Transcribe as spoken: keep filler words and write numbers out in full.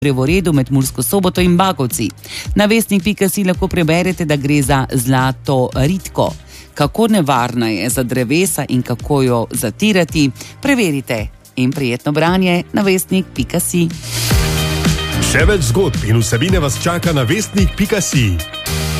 drevoredu med Mursko Soboto in Bakovci. Na vestnik pika si lahko preberete, da gre za zlato ritko. Kako nevarna je za drevesa in kako jo zatirati, preverite. In prijetno branje na vestnik pika si. Še več zgodb in vsebine vas čaka na vestnik pika si.